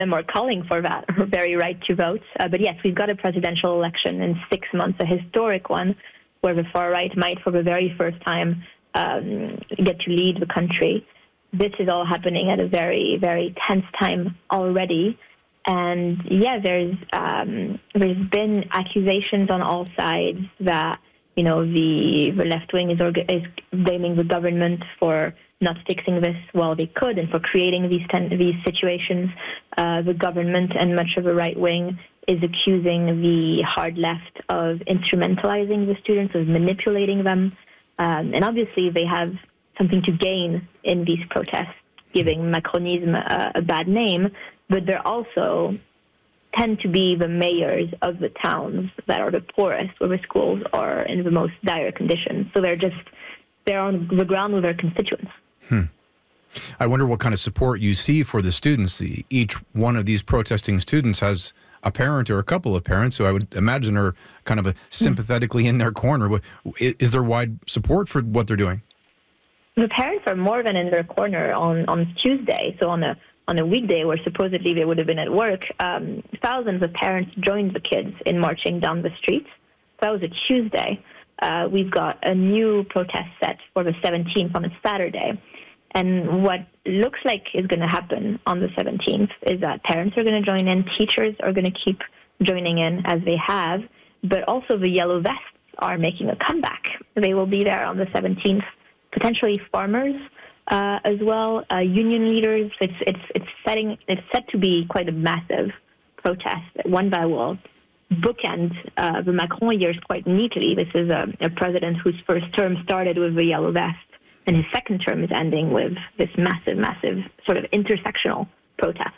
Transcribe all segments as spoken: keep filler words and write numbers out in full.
them are calling for that very right to vote. Uh, but yes, we've got a presidential election in six months, a historic one, where the far right might, for the very first time, um, get to lead the country. This is all happening at a very, very tense time already. And yeah, there's um, there's been accusations on all sides that, you know, the the left wing is, orga- is blaming the government for not fixing this while they could and for creating these ten- these situations. Uh, the government and much of the right wing is accusing the hard left of instrumentalizing the students, of manipulating them. Um, and obviously they have something to gain in these protests, giving Macronism a, a bad name, but they're also tend to be the mayors of the towns that are the poorest, where the schools are in the most dire conditions. So they're just, they're on the ground with their constituents. Hmm. I wonder what kind of support you see for the students. Each one of these protesting students has a parent or a couple of parents who I would imagine are kind of a sympathetically in their corner. Is there wide support for what they're doing? The parents are more than in their corner on, on Tuesday. So on a on a weekday where supposedly they would have been at work, um, thousands of parents joined the kids in marching down the streets. So that was a Tuesday. Uh, we've got a new protest set for the seventeenth on a Saturday. And what looks like is going to happen on the seventeenth is that parents are going to join in, teachers are going to keep joining in as they have, but also the yellow vests are making a comeback. They will be there on the seventeenth, potentially farmers uh, as well, uh, union leaders. It's it's it's setting it's set to be quite a massive protest, one that will bookend uh, the Macron years quite neatly. This is a, a president whose first term started with the yellow vest, and his second term is ending with this massive, massive sort of intersectional protest.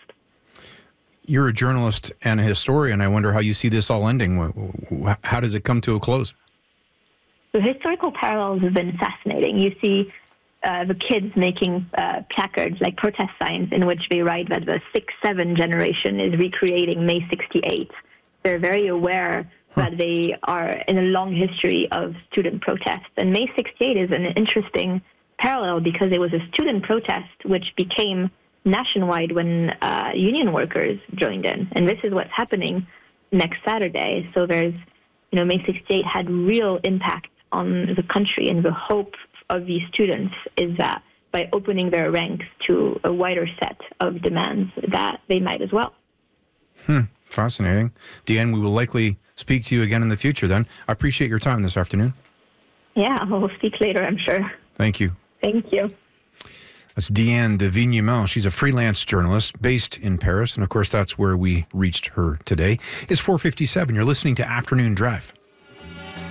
You're a journalist and a historian. I wonder how you see this all ending. How does it come to a close? The historical parallels have been fascinating. You see uh, the kids making uh, placards, like protest signs, in which they write that the six seven generation is recreating May sixty-eight. They're very aware huh. that they are in a long history of student protests. And May sixty-eight is an interesting parallel because it was a student protest which became nationwide when uh, union workers joined in. And this is what's happening next Saturday. So there's, you know, May sixty-eight had real impact on the country, and the hope of these students is that by opening their ranks to a wider set of demands that they might as well. Hmm. Fascinating. Diane, we will likely speak to you again in the future then. I appreciate your time this afternoon. Yeah, we'll speak later, I'm sure. Thank you. Thank you. That's Diane de Vignemont. She's a freelance journalist based in Paris, and of course that's where we reached her today. It's four fifty-seven. You're listening to Afternoon Drive.